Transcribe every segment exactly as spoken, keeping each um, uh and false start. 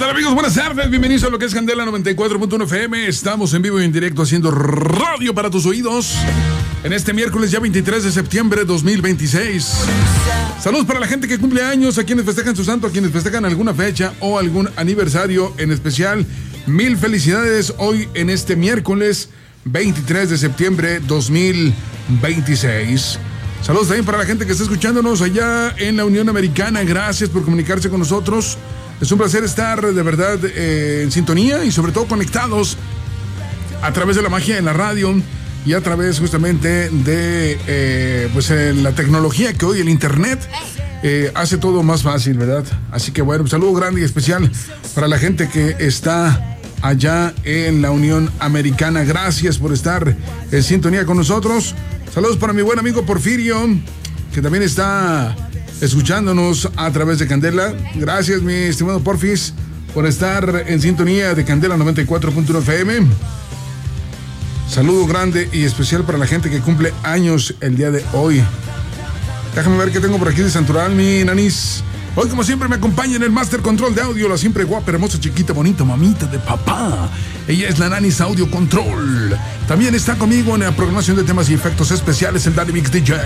tal, amigos? Buenas tardes, bienvenidos a lo que es Candela noventa y cuatro punto uno F M. Estamos en vivo y en directo haciendo radio para tus oídos en este miércoles ya veintitrés de septiembre de dos mil veintiséis. Saludos para la gente que cumple años, a quienes festejan su santo, a quienes festejan alguna fecha o algún aniversario en especial. Mil felicidades hoy en este miércoles veintitrés de septiembre de dos mil veintiséis. Saludos también para la gente que está escuchándonos allá en la Unión Americana. Gracias por comunicarse con nosotros. Es un placer estar de verdad eh, en sintonía y sobre todo conectados a través de la magia en la radio y a través justamente de eh, pues eh, la tecnología que hoy el internet eh, hace todo más fácil, ¿verdad? Así que bueno, un saludo grande y especial para la gente que está allá en la Unión Americana. Gracias por estar en sintonía con nosotros. Saludos para mi buen amigo Porfirio, que también está escuchándonos a través de Candela. Gracias, mi estimado Porfis, por estar en sintonía de Candela noventa y cuatro punto uno F M. Saludo grande y especial para la gente que cumple años el día de hoy. Déjame ver qué tengo por aquí de Santoral, mi nanis. Hoy, como siempre, me acompaña en el Master Control de Audio la siempre guapa, hermosa, chiquita, bonita, mamita de papá. Ella es la Nanis Audio Control. También está conmigo en la programación de temas y efectos especiales el Daddy Mix D J.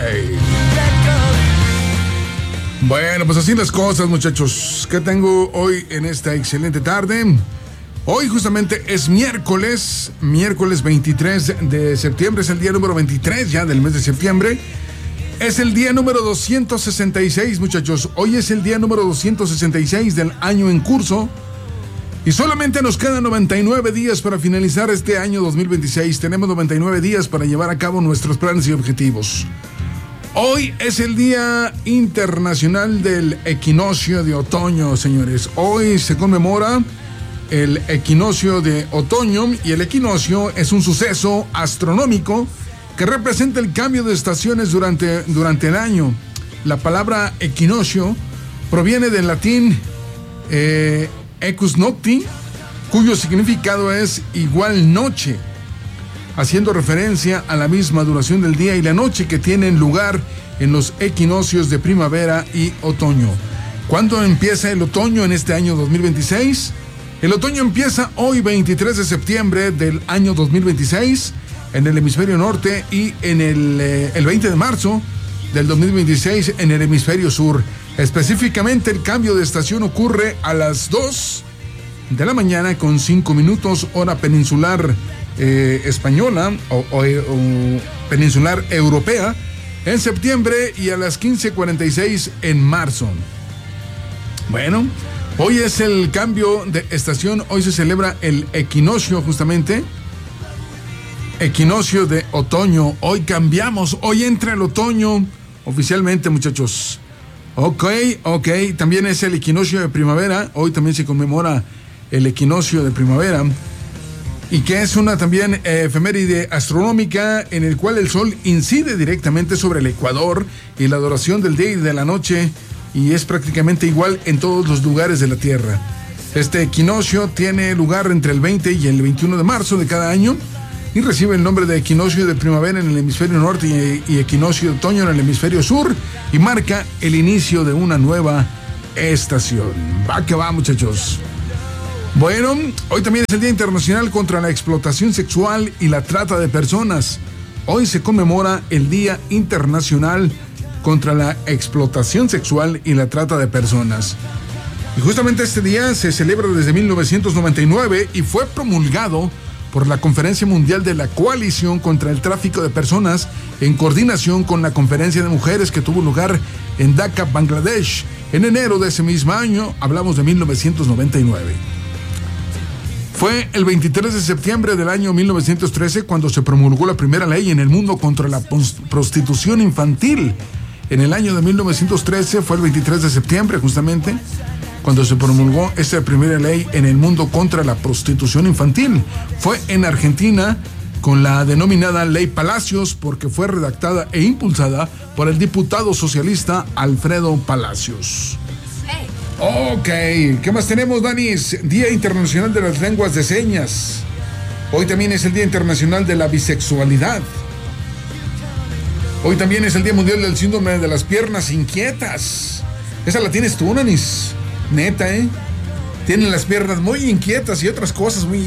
Bueno, pues así las cosas, muchachos. ¿Qué tengo hoy en esta excelente tarde? Hoy justamente es miércoles, miércoles veintitrés de septiembre, es el día número veintitrés ya del mes de septiembre. Es el día número doscientos sesenta y seis, muchachos. Hoy es el día número doscientos sesenta y seis del año en curso. Y solamente nos quedan noventa y nueve días para finalizar este año dos mil veintiséis. Tenemos noventa y nueve días para llevar a cabo nuestros planes y objetivos. Hoy es el Día Internacional del Equinoccio de Otoño, señores. Hoy se conmemora el equinoccio de otoño y el equinoccio es un suceso astronómico que representa el cambio de estaciones durante, durante el año. La palabra equinoccio proviene del latín eh, equus nocti, cuyo significado es igual noche, haciendo referencia a la misma duración del día y la noche que tienen lugar en los equinoccios de primavera y otoño. ¿Cuándo empieza el otoño en este año dos mil veintiséis? El otoño empieza hoy veintitrés de septiembre del año dos mil veintiséis en el hemisferio norte y en el, eh, el veinte de marzo del dos mil veintiséis en el hemisferio sur. Específicamente el cambio de estación ocurre a las dos de la mañana con cinco minutos hora peninsular eh, española o, o, o peninsular europea en septiembre y a las quince cuarenta y seis en marzo. Bueno, hoy es el cambio de estación, hoy se celebra el equinoccio justamente, equinoccio de otoño. Hoy cambiamos, hoy entra el otoño oficialmente, muchachos. Ok, ok, también es el equinoccio de primavera, hoy también se conmemora el equinoccio de primavera, y que es una también eh, efeméride astronómica en el cual el sol incide directamente sobre el ecuador y la duración del día y de la noche, y es prácticamente igual en todos los lugares de la Tierra. Este equinoccio tiene lugar entre el veinte y el veintiuno de marzo de cada año y recibe el nombre de equinoccio de primavera en el hemisferio norte y, y equinoccio de otoño en el hemisferio sur, y marca el inicio de una nueva estación. Va que va, muchachos. Bueno, hoy también es el Día Internacional contra la Explotación Sexual y la Trata de Personas. Hoy se conmemora el Día Internacional contra la Explotación Sexual y la Trata de Personas. Y justamente este día se celebra desde mil novecientos noventa y nueve y fue promulgado por la Conferencia Mundial de la Coalición contra el Tráfico de Personas en coordinación con la Conferencia de Mujeres que tuvo lugar en Dhaka, Bangladesh, en enero de ese mismo año. Hablamos de mil novecientos noventa y nueve. Fue el veintitrés de septiembre del año mil novecientos trece cuando se promulgó la primera ley en el mundo contra la prostitución infantil. En el año de mil novecientos trece fue el veintitrés de septiembre justamente cuando se promulgó esta primera ley en el mundo contra la prostitución infantil. Fue en Argentina con la denominada Ley Palacios, porque fue redactada e impulsada por el diputado socialista Alfredo Palacios. Ok, ¿qué más tenemos, Danis? Día Internacional de las Lenguas de Señas. Hoy también es el Día Internacional de la Bisexualidad. Hoy también es el Día Mundial del Síndrome de las Piernas Inquietas. Esa la tienes tú, Danis. Neta, ¿eh? tienen las piernas muy inquietas y otras cosas muy...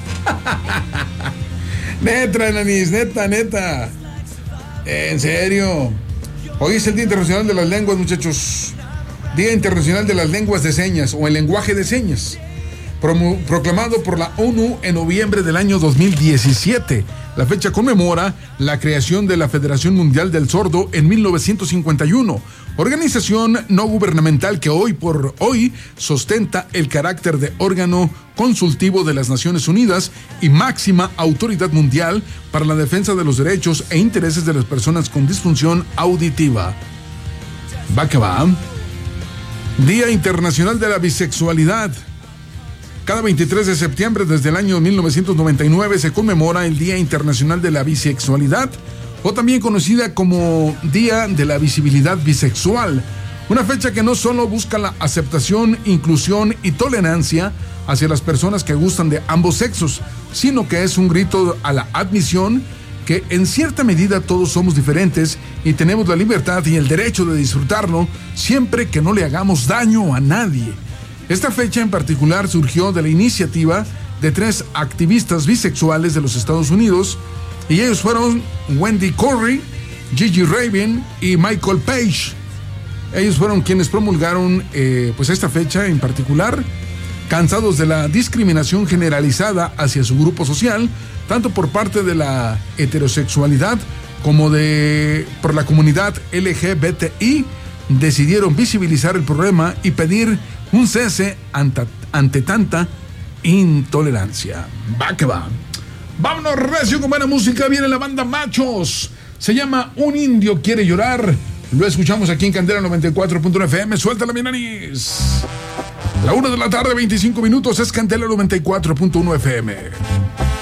Neta, nanis, neta, neta. En serio. Hoy es el Día Internacional de las Lenguas, muchachos. Día Internacional de las Lenguas de Señas o el lenguaje de señas. Promu- proclamado por la ONU en noviembre del año dos mil diecisiete. La fecha conmemora la creación de la Federación Mundial del Sordo en mil novecientos cincuenta y uno, organización no gubernamental que hoy por hoy sostenta el carácter de órgano consultivo de las Naciones Unidas y máxima autoridad mundial para la defensa de los derechos e intereses de las personas con disfunción auditiva. Va que va. Día Internacional de la Bisexualidad. Cada veintitrés de septiembre desde el año mil novecientos noventa y nueve se conmemora el Día Internacional de la Bisexualidad, o también conocida como Día de la Visibilidad Bisexual, una fecha que no solo busca la aceptación, inclusión y tolerancia hacia las personas que gustan de ambos sexos, sino que es un grito a la admisión que en cierta medida todos somos diferentes y tenemos la libertad y el derecho de disfrutarlo siempre que no le hagamos daño a nadie. Esta fecha en particular surgió de la iniciativa de tres activistas bisexuales de los Estados Unidos, y ellos fueron Wendy Corey, Gigi Rabin y Michael Page. Ellos fueron quienes promulgaron eh, pues esta fecha en particular, cansados de la discriminación generalizada hacia su grupo social, tanto por parte de la heterosexualidad como de por la comunidad L G B T I, decidieron visibilizar el problema y pedir un cese ante, ante tanta intolerancia. Va que va. Vámonos recio con buena música. Viene la banda Machos. Se llama Un Indio Quiere Llorar. Lo escuchamos aquí en Candela noventa y cuatro punto uno F M. Suéltala, mi nariz. La una de la tarde, veinticinco minutos. Es Candela noventa y cuatro punto uno F M.